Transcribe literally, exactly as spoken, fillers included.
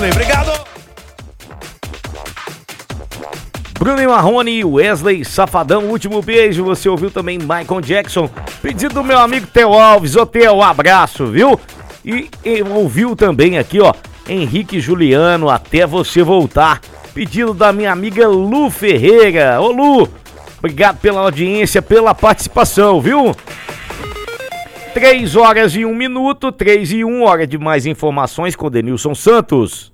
Wesley. Obrigado. Bruno e Marrone, Wesley, Safadão, último beijo. Você ouviu também Michael Jackson, pedido do meu amigo Theo Alves. Ô Theo, abraço, viu? E, e ouviu também aqui, ó, Henrique Juliano, Até Você Voltar, pedido da minha amiga Lu Ferreira. Ô Lu, obrigado pela audiência, pela participação, viu? Três horas e um minuto, três e um, hora de mais informações com Denilson Santos.